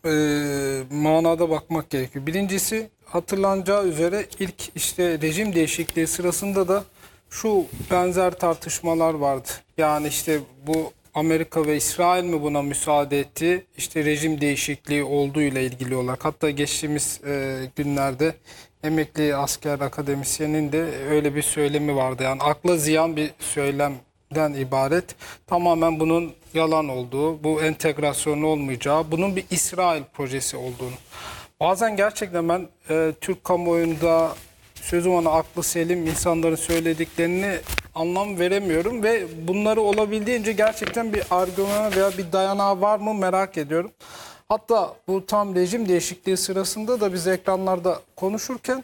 manada bakmak gerekiyor. Birincisi, hatırlanacağı üzere ilk işte rejim değişikliği sırasında da şu benzer tartışmalar vardı. Yani işte bu Amerika ve İsrail mi buna müsaade etti? İşte rejim değişikliği olduğuyla ilgili olarak. Hatta geçtiğimiz günlerde emekli asker akademisyenin de öyle bir söylemi vardı. Yani akla ziyan bir söylemden ibaret. Tamamen bunun yalan olduğu, bu entegrasyonun olmayacağı, bunun bir İsrail projesi olduğunu. Bazen gerçekten ben Türk kamuoyunda sözüm ona aklı selim insanların söylediklerini anlam veremiyorum ve bunları olabildiğince gerçekten bir argüman veya bir dayanağı var mı merak ediyorum. Hatta bu tam rejim değişikliği sırasında da biz ekranlarda konuşurken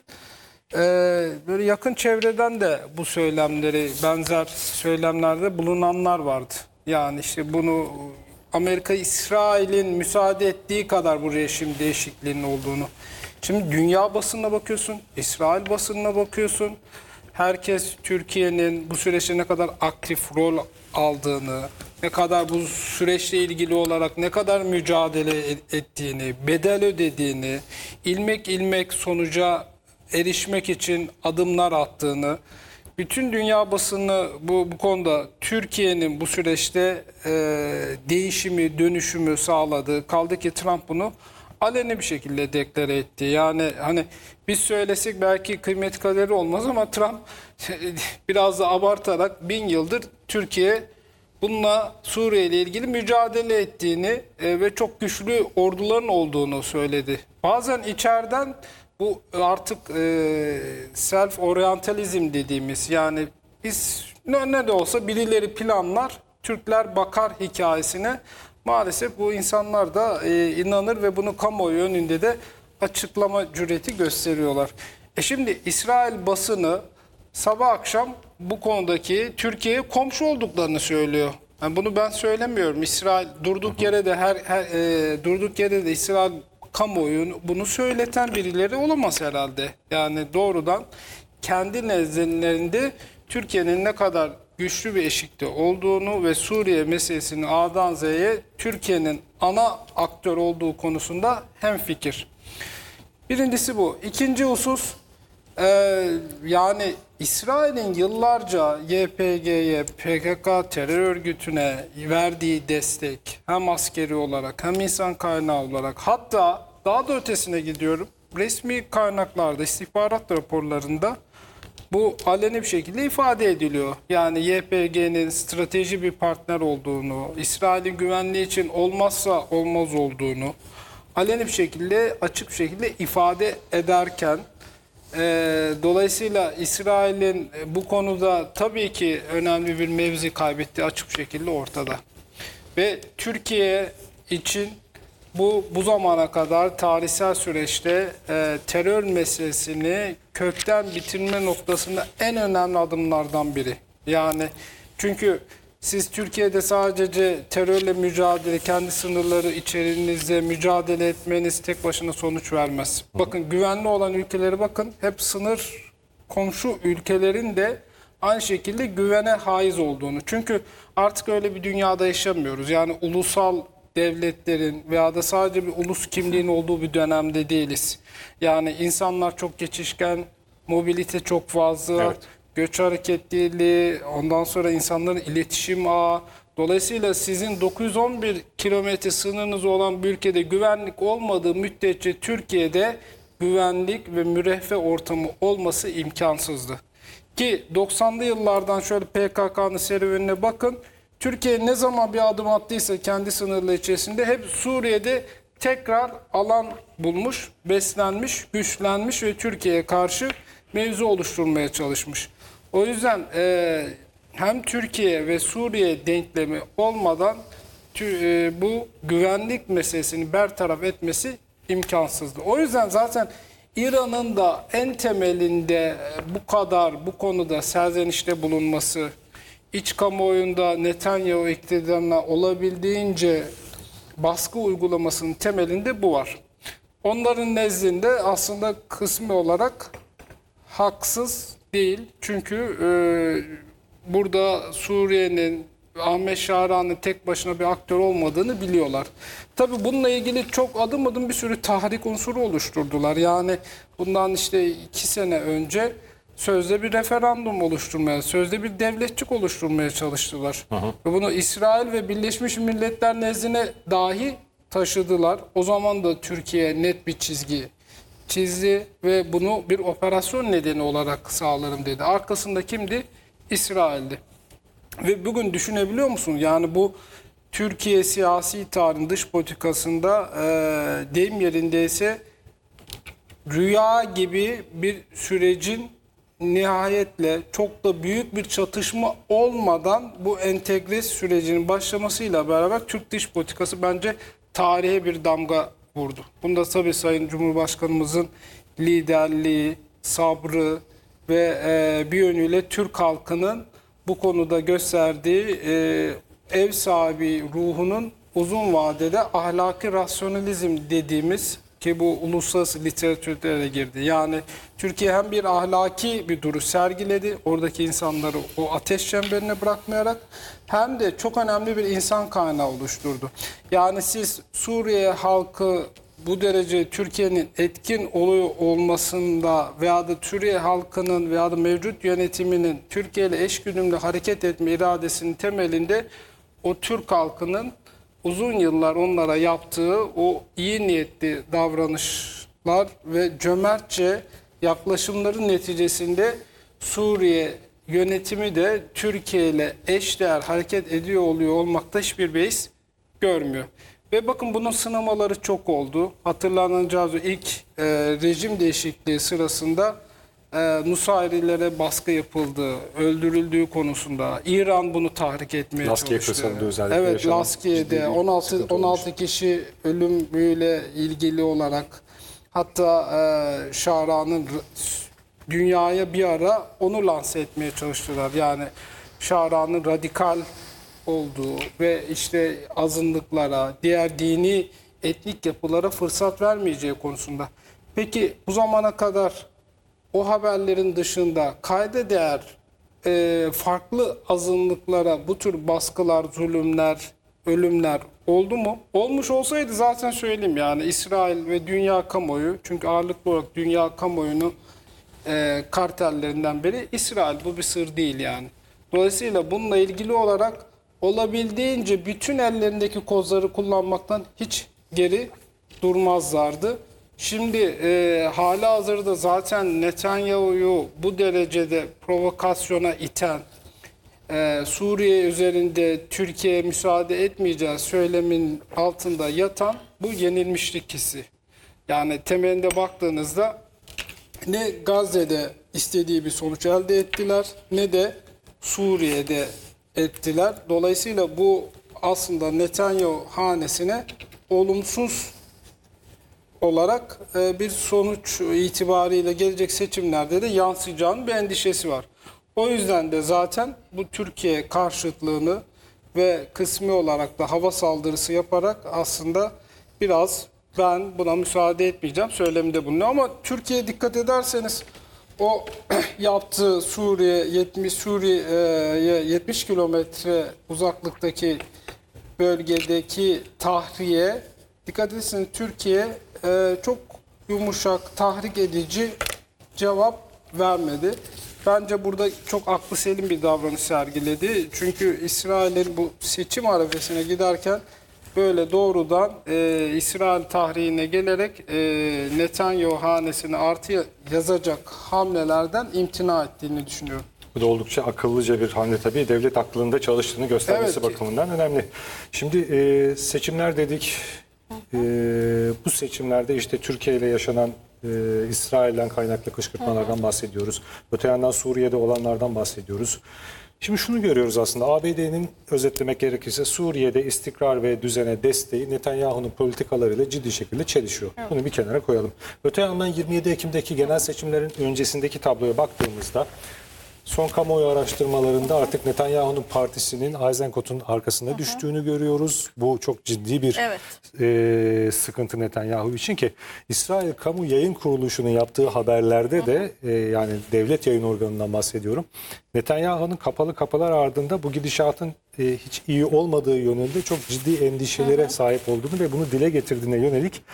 böyle yakın çevreden de bu söylemleri, benzer söylemlerde bulunanlar vardı. Yani işte bunu Amerika, İsrail'in müsaade ettiği kadar bu rejim değişikliğinin olduğunu. Şimdi dünya basınına bakıyorsun, İsrail basınına bakıyorsun. Herkes Türkiye'nin bu süreçte ne kadar aktif rol aldığını, ne kadar bu süreçle ilgili olarak ne kadar mücadele ettiğini, bedel ödediğini, ilmek ilmek sonuca erişmek için adımlar attığını, bütün dünya basını bu konuda Türkiye'nin bu süreçte değişimi, dönüşümü sağladığı, kaldı ki Trump bunu aleni bir şekilde deklare etti. Yani hani biz söylesek belki kıymet kaderi olmaz ama Trump biraz da abartarak 1000 yıldır Türkiye bununla Suriye ile ilgili mücadele ettiğini ve çok güçlü orduların olduğunu söyledi. Bazen içeriden bu artık self orientalizm dediğimiz, yani biz ne de olsa birileri planlar, Türkler bakar hikayesine maalesef bu insanlar da inanır ve bunu kamuoyu önünde de açıklama cüreti gösteriyorlar. Şimdi İsrail basını sabah akşam bu konudaki Türkiye'ye komşu olduklarını söylüyor. Yani bunu ben söylemiyorum. İsrail durduk yere de durduk yere de İsrail kamuoyu bunu söyleten birileri olamaz herhalde. Yani doğrudan kendi nezdlerinde Türkiye'nin ne kadar güçlü bir eşikte olduğunu ve Suriye meselesini A'dan Z'ye Türkiye'nin ana aktör olduğu konusunda hemfikir. Birincisi bu. İkinci husus, yani İsrail'in yıllarca YPG'ye, PKK terör örgütüne verdiği destek, hem askeri olarak hem insan kaynağı olarak, hatta daha da ötesine gidiyorum, resmi kaynaklarda, istihbarat raporlarında bu aleni bir şekilde ifade ediliyor. Yani YPG'nin strateji bir partner olduğunu, İsrail'in güvenliği için olmazsa olmaz olduğunu aleni bir şekilde, açık bir şekilde ifade ederken, dolayısıyla İsrail'in bu konuda tabii ki önemli bir mevzi kaybettiği açık bir şekilde ortada. Ve Türkiye için bu zamana kadar tarihsel süreçte terör meselesini kökten bitirme noktasında en önemli adımlardan biri. Yani çünkü siz Türkiye'de sadece terörle mücadele, kendi sınırları içerinizde mücadele etmeniz tek başına sonuç vermez. Bakın güvenli olan ülkelere bakın, hep sınır komşu ülkelerin de aynı şekilde güvene haiz olduğunu. Çünkü artık öyle bir dünyada yaşamıyoruz. Yani ulusal devletlerin veya da sadece bir ulus kimliğin olduğu bir dönemde değiliz. Yani insanlar çok geçişken, mobilite çok fazla, evet, göç hareketliliği, ondan sonra insanların iletişim ağı. Dolayısıyla sizin 911 kilometre sınırınız olan bir ülkede güvenlik olmadığı müddetçe Türkiye'de güvenlik ve müreffeh ortamı olması imkansızdı. Ki 90'lı yıllardan şöyle PKK'nın serüvenine bakın. Türkiye ne zaman bir adım attıysa kendi sınırları içerisinde hep Suriye'de tekrar alan bulmuş, beslenmiş, güçlenmiş ve Türkiye'ye karşı mevzu oluşturmaya çalışmış. O yüzden hem Türkiye ve Suriye denklemi olmadan bu güvenlik meselesini bertaraf etmesi imkansızdı. O yüzden zaten İran'ın da en temelinde bu kadar bu konuda serzenişte bulunması, İç kamuoyunda Netanyahu iktidarına olabildiğince baskı uygulamasının temelinde bu var. Onların nezdinde aslında kısmi olarak haksız değil. Çünkü burada Suriye'nin Ahmet Şahra'nın tek başına bir aktör olmadığını biliyorlar. Tabii bununla ilgili çok adım adım bir sürü tahrik unsuru oluşturdular. Yani bundan işte 2 sene önce sözde bir referandum oluşturmaya, sözde bir devletçik oluşturmaya çalıştılar. Ve bunu İsrail ve Birleşmiş Milletler nezdine dahi taşıdılar. O zaman da Türkiye net bir çizgi çizdi ve bunu bir operasyon nedeni olarak sağlarım dedi. Arkasında kimdi? İsrail'di. Ve bugün düşünebiliyor musun? Yani bu Türkiye siyasi tarihinin dış politikasında deyim yerindeyse rüya gibi bir sürecin nihayetle çok da büyük bir çatışma olmadan bu entegre sürecinin başlamasıyla beraber Türk dış politikası bence tarihe bir damga vurdu. Bunda tabii Sayın Cumhurbaşkanımızın liderliği, sabrı ve bir yönüyle Türk halkının bu konuda gösterdiği ev sahibi ruhunun uzun vadede ahlaki rasyonalizm dediğimiz ki bu uluslararası literatüre de girdi. Yani Türkiye hem bir ahlaki bir duruş sergiledi, oradaki insanları o ateş çemberine bırakmayarak, hem de çok önemli bir insan kaynağı oluşturdu. Yani siz Suriye halkı bu derece Türkiye'nin etkin oluyor olmasında veya da Suriye halkının veya da mevcut yönetiminin Türkiye ile eşgüdümlü hareket etme iradesinin temelinde o Türk halkının uzun yıllar onlara yaptığı o iyi niyetli davranışlar ve cömertçe yaklaşımların neticesinde Suriye yönetimi de Türkiye ile eşdeğer hareket ediyor oluyor olmakta hiçbir beis görmüyor. Ve bakın bunun sınamaları çok oldu. Hatırlanacağı ilk rejim değişikliği sırasında Nusayrilere baskı yapıldı, öldürüldüğü konusunda. İran bunu tahrik etmeye Laskiye çalıştı. kırsalında özellikle Evet, Laskiye'de 16 kişi ölümüyle ilgili olarak, hatta Şahra'nın dünyaya bir ara onu lanse etmeye çalıştılar. Yani Şahra'nın radikal olduğu ve işte azınlıklara, diğer dini etnik yapılara fırsat vermeyeceği konusunda. Peki bu zamana kadar o haberlerin dışında kayda değer farklı azınlıklara bu tür baskılar, zulümler, ölümler oldu mu? Olmuş olsaydı zaten söyleyeyim, yani İsrail ve dünya kamuoyu, çünkü ağırlıklı olarak dünya kamuoyunun kartellerinden biri İsrail, bu bir sır değil yani. Dolayısıyla bununla ilgili olarak olabildiğince bütün ellerindeki kozları kullanmaktan hiç geri durmazlardı. Şimdi halihazırda zaten Netanyahu'yu bu derecede provokasyona iten, Suriye üzerinde Türkiye'ye müsaade etmeyeceğiz söylemin altında yatan bu yenilmişlik hissi. Yani temelinde baktığınızda ne Gazze'de istediği bir sonuç elde ettiler ne de Suriye'de ettiler. Dolayısıyla bu aslında Netanyahu hanesine olumsuz olarak bir sonuç itibariyle gelecek seçimlerde de yansıyacağının bir endişesi var. O yüzden de zaten bu Türkiye karşıtlığını ve kısmi olarak da hava saldırısı yaparak aslında biraz ben buna müsaade etmeyeceğim söyleminde bulunuyor. Ama Türkiye dikkat ederseniz o yaptığı Suriye'ye 70 kilometre uzaklıktaki bölgedeki tahriye, dikkat ederseniz Türkiye çok yumuşak, tahrik edici cevap vermedi. Bence burada çok aklı selim bir davranış sergiledi. Çünkü İsrail'in bu seçim arifesine giderken böyle doğrudan İsrail tahriyine gelerek Netanyahu hanesine artı yazacak hamlelerden imtina ettiğini düşünüyorum. Bu da oldukça akıllıca bir hamle tabii. Devlet aklında çalıştığını göstermesi Evet. bakımından önemli. Şimdi seçimler dedik. Bu seçimlerde işte Türkiye ile yaşanan İsrail'den kaynaklı kışkırtmalardan bahsediyoruz. Öte yandan Suriye'de olanlardan bahsediyoruz. Şimdi şunu görüyoruz aslında, ABD'nin özetlemek gerekirse Suriye'de istikrar ve düzene desteği Netanyahu'nun politikalarıyla ciddi şekilde çelişiyor. Bunu bir kenara koyalım. Öte yandan 27 Ekim'deki genel seçimlerin öncesindeki tabloya baktığımızda Son kamuoyu araştırmalarında artık Netanyahu'nun partisinin Eisenkot'un arkasında düştüğünü görüyoruz. Bu çok ciddi bir sıkıntı Netanyahu için ki İsrail Kamu Yayın Kuruluşu'nun yaptığı haberlerde de yani devlet yayın organından bahsediyorum. Netanyahu'nun kapalı kapılar ardında bu gidişatın hiç iyi olmadığı yönünde çok ciddi endişelere sahip olduğunu ve bunu dile getirdiğine yönelik